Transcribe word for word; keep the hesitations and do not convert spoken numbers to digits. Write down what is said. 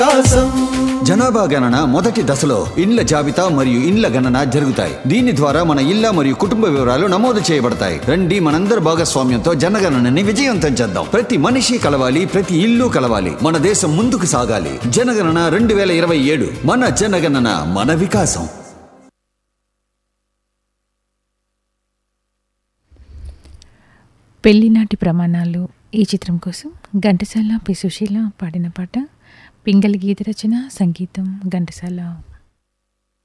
జనాభా గణన మొదటి దశలో ఇండ్ల జాబితా మరియు ఇండ్ల గణన జరుగుతాయి. దీని ద్వారా మన ఇళ్ల మరియు కుటుంబ వివరాలు నమోదు చేయబడతాయి. రండి మనందరి భాగస్వామ్యంతో జనగణనని విజయవంతం చేద్దాం. ప్రతి మనిషి కలవాలి, ప్రతి ఇల్లు కలవాలి. మన దేశం ముందుకు సాగాలి. జనగణన రెండు వేల ఇరవై ఏడు మన జనగణన మన వికాసం. పెళ్లినాటి ప్రమాణాలు ఈ చిత్రం కోసం ఘంటసాల పి సుశీల పాడిన పాట. పింగళి గీత రచన, సంగీతం ఘంటసాల.